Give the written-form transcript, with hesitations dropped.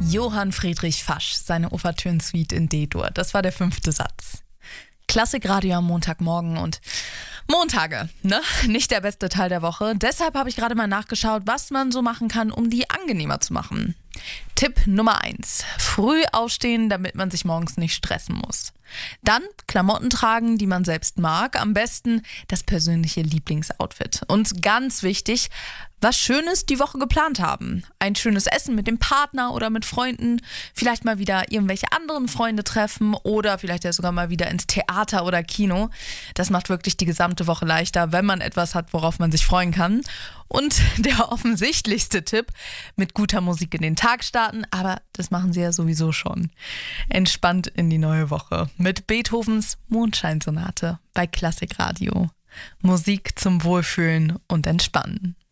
Johann Friedrich Fasch, seine Ouvertüren-Suite in D-Dur. Das war der 5. Satz. Klassikradio am Montagmorgen und Montage, ne? Nicht der beste Teil der Woche. Deshalb habe ich gerade mal nachgeschaut, was man so machen kann, um die angenehmer zu machen. Tipp Nummer 1. Früh aufstehen, damit man sich morgens nicht stressen muss. Dann Klamotten tragen, die man selbst mag. Am besten das persönliche Lieblingsoutfit. Und ganz wichtig, was Schönes die Woche geplant haben. Ein schönes Essen mit dem Partner oder mit Freunden. Vielleicht mal wieder irgendwelche anderen Freunde treffen oder vielleicht ja sogar mal wieder ins Theater oder Kino. Das macht wirklich die gesamte Woche leichter, wenn man etwas hat, worauf man sich freuen kann. Und der offensichtlichste Tipp, mit guter Musik in den Tag starten, aber das machen sie ja sowieso schon. Entspannt in die neue Woche mit Beethovens Mondscheinsonate bei Klassikradio. Musik zum Wohlfühlen und Entspannen.